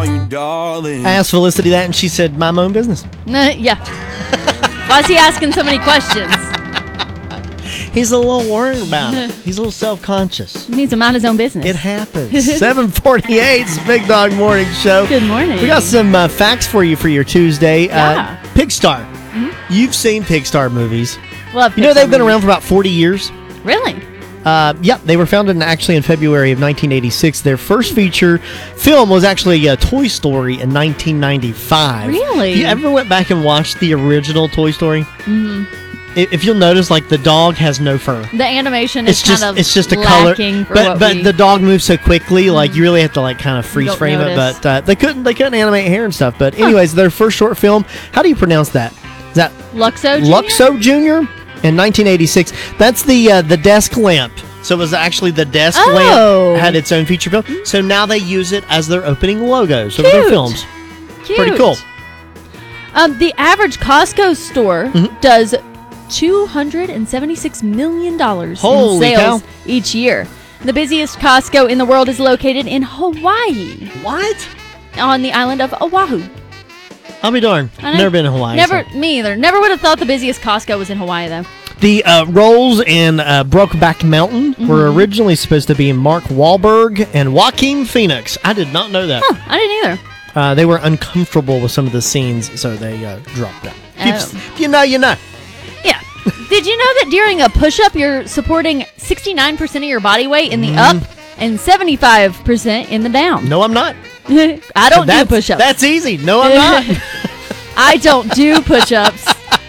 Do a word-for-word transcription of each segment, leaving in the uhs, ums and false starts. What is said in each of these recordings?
you, darling. I asked Felicity that, and she said, mind my own business. Nah, yeah. Why is he asking so many questions? He's a little worried about it. He's a little self-conscious. He needs to mind his own business. It happens. seven forty-eight, it's Big Dog Morning Show. Good morning. We got some uh, facts for you for your Tuesday. Yeah. Uh, Pigstar. Mm-hmm. You've seen Pigstar movies. Love you know Pixar they've been movies. around for about forty years? Really? Uh, yep, they were founded in, actually in February of nineteen eighty-six. Their first feature film was actually uh, Toy Story in nineteen ninety-five. Really? You ever went back and watched the original Toy Story? Mm-hmm. If you'll notice, like, the dog has no fur. The animation It's is just kind of it's just a color, lacking for but what but we, the dog moves so quickly, like you really have to like kind of freeze don't frame it. notice. But uh, they couldn't they couldn't animate hair and stuff. But anyways, their first short film. How do you pronounce that? Is that Luxo Junior? Luxo Junior in nineteen eighty-six? That's the uh, the desk lamp. So it was actually the desk Oh. lamp had its own feature film. So now they use it as their opening logo. So their Cute. films Cute. pretty cool. Um, the average Costco store Mhm. does two hundred seventy-six million dollars in Holy sales cow. each year. The busiest Costco in the world is located in Hawaii, What? on the island of Oahu. I'll be darned. I know- Never been in Hawaii. Never, so. me either. Never would have thought the busiest Costco was in Hawaii, though. The uh, roles in uh, Brokeback Mountain Mm-hmm. were originally supposed to be Mark Wahlberg and Joaquin Phoenix. I did not know that. Huh, I didn't either. Uh, they were uncomfortable with some of the scenes, so they uh, dropped out. Oh. You know, you know. Yeah. Did you know that during a push-up, you're supporting sixty-nine percent of your body weight in the Mm. up and seventy-five percent in the down? No, I'm not. I don't that's, do push-ups. That's easy. No, I'm not. I don't do push-ups.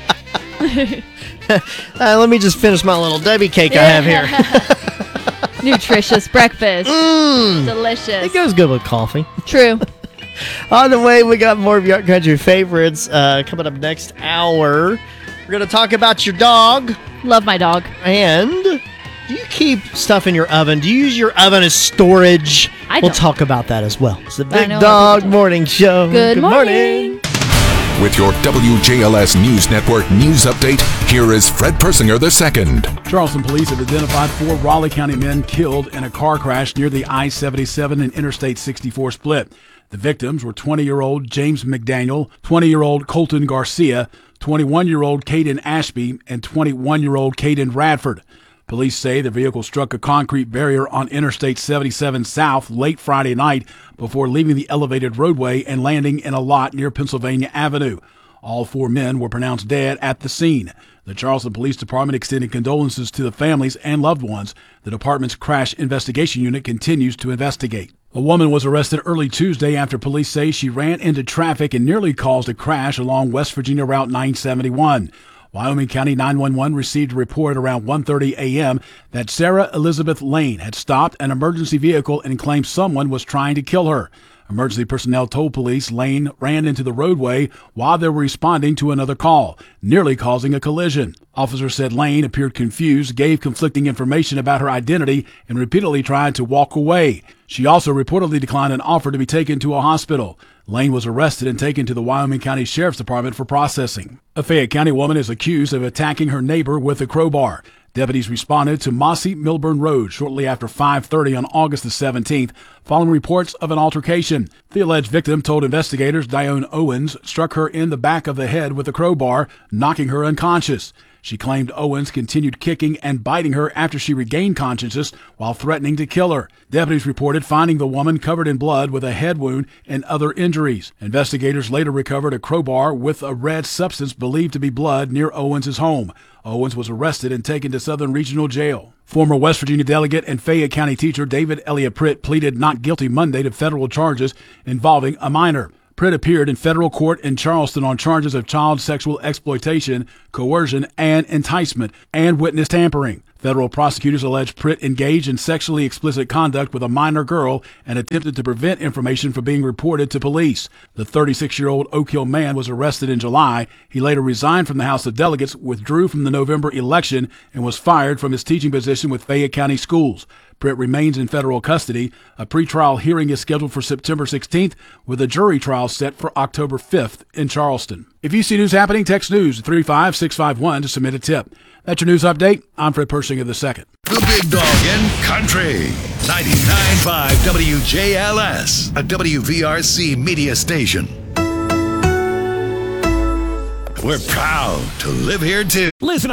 uh, let me just finish my little Debbie cake I have here. Nutritious breakfast. Mm. Delicious. It goes good with coffee. True. On the way, we got more of your country favorites uh, coming up next hour. We're going to talk about your dog. Love my dog. And do you keep stuff in your oven? Do you use your oven as storage? I We'll don't. talk about that as well. It's the I Big know a lot Dog of people Morning Show. Good, morning. With your W J L S News Network news update, here is Fred Persinger the second. Charleston police have identified four Raleigh County men killed in a car crash near the I seventy-seven and Interstate sixty-four split. The victims were twenty-year-old James McDaniel, twenty-year-old Colton Garcia, twenty-one-year-old Caden Ashby, and twenty-one-year-old Caden Radford. Police say the vehicle struck a concrete barrier on Interstate seventy-seven South late Friday night before leaving the elevated roadway and landing in a lot near Pennsylvania Avenue. All four men were pronounced dead at the scene. The Charleston Police Department extended condolences to the families and loved ones. The department's crash investigation unit continues to investigate. A woman was arrested early Tuesday after police say she ran into traffic and nearly caused a crash along West Virginia Route nine seventy-one. Wyoming County nine one one received a report around one thirty a.m. that Sarah Elizabeth Lane had stopped an emergency vehicle and claimed someone was trying to kill her. Emergency personnel told police Lane ran into the roadway while they were responding to another call, nearly causing a collision. Officers said Lane appeared confused, gave conflicting information about her identity, and repeatedly tried to walk away. She also reportedly declined an offer to be taken to a hospital. Lane was arrested and taken to the Wyoming County Sheriff's Department for processing. A Fayette County woman is accused of attacking her neighbor with a crowbar. Deputies responded to Mossy Milburn Road shortly after five thirty on August the seventeenth, following reports of an altercation. The alleged victim told investigators Dione Owens struck her in the back of the head with a crowbar, knocking her unconscious. She claimed Owens continued kicking and biting her after she regained consciousness while threatening to kill her. Deputies reported finding the woman covered in blood with a head wound and other injuries. Investigators later recovered a crowbar with a red substance believed to be blood near Owens' home. Owens was arrested and taken to Southern Regional Jail. Former West Virginia delegate and Fayette County teacher David Elliott Pritt pleaded not guilty Monday to federal charges involving a minor. Pritt appeared in federal court in Charleston on charges of child sexual exploitation, coercion, and enticement, and witness tampering. Federal prosecutors allege Pritt engaged in sexually explicit conduct with a minor girl and attempted to prevent information from being reported to police. The thirty-six-year-old Oak Hill man was arrested in July. He later resigned from the House of Delegates, withdrew from the November election, and was fired from his teaching position with Fayette County Schools. Britt remains in federal custody. A pretrial hearing is scheduled for September sixteenth, with a jury trial set for October fifth in Charleston. If you see news happening, text news at three five six five one to submit a tip. That's your news update. I'm Fred Persinger the second. The Big Dog in Country. ninety-nine point five W J L S, a W V R C media station. We're proud to live here, too. Listen